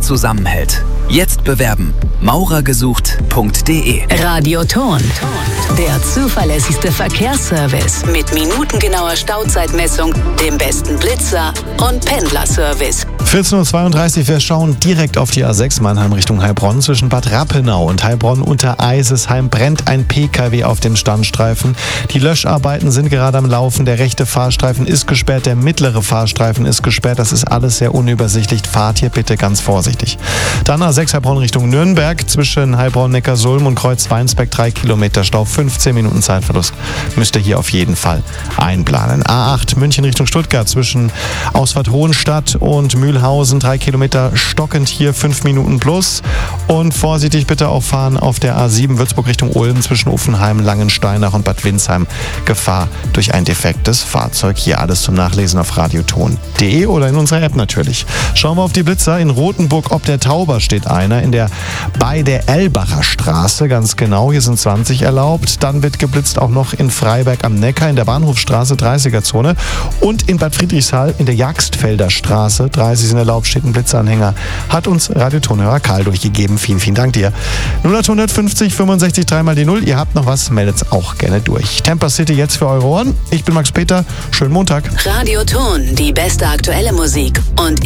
zusammenhält. Jetzt bewerben. Maurergesucht.de. Radioton. Der zuverlässigste Verkehrsservice mit minutengenauer Stauzeitmessung, dem besten Blitzer und Pendlerservice. 14.32 Uhr, wir schauen direkt auf die A6 Mannheim Richtung Heilbronn. Zwischen Bad Rappenau und Heilbronn unter Eisesheim brennt ein PKW auf dem Standstreifen. Die Löscharbeiten sind gerade am Laufen. Der rechte Fahrstreifen ist gesperrt, der mittlere Fahrstreifen ist gesperrt. Das ist alles sehr unübersichtlich. Fahrt hier bitte ganz vorsichtig. Dann A6 Heilbronn Richtung Nürnberg. Zwischen Heilbronn-Neckarsulm und Kreuz-Weinsberg 3 Kilometer Stau. 15 Minuten Zeitverlust müsst ihr hier auf jeden Fall einplanen. A8 München Richtung Stuttgart. Zwischen Ausfahrt Hohenstadt und Mühlhausen 3 Kilometer stockend hier 5 Minuten plus. Und vorsichtig bitte auch fahren auf der A7 Würzburg Richtung Ulm zwischen Uffenheim, Langensteinach und Bad Windsheim. Gefahr durch ein defektes Fahrzeug. Hier alles zum Nachlesen auf radioton.de oder in unserer App natürlich. Schauen wir auf die Blitzer. In Rothenburg ob der Tauber steht einer. Bei der Elbacher Straße, ganz genau. Hier sind 20 erlaubt. Dann wird geblitzt auch noch in Freiberg am Neckar in der Bahnhofstraße 30er-Zone. Und in Bad Friedrichshall in der Jagstfelder Straße 30 sind erlaubt, steht ein Blitzanhänger. Hat uns Radiotonhörer Karl durchgegeben. Vielen, vielen Dank dir. 0850 65 3 mal die 0. Ihr habt noch was, meldet's auch gerne durch. Tampa City jetzt für eure Ohren. Ich bin Max Peter. Schönen Montag. Radioton, die beste aktuelle Musik und